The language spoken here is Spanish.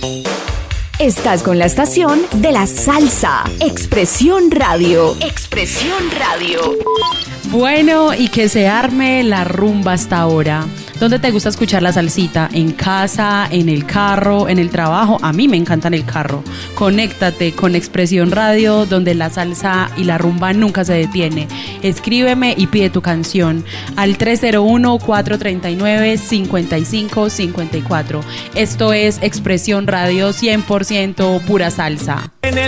Estás con la estación de la salsa. Expresión Radio. Expresión Radio. Bueno, y que se arme la rumba hasta ahora. ¿Dónde te gusta escuchar la salsita? ¿En casa, en el carro, en el trabajo? A mí me encanta en el carro. Conéctate con Expresión Radio, donde la salsa y la rumba nunca se detiene. Escríbeme y pide tu canción al 301-439-5554. Esto es Expresión Radio 100% pura salsa.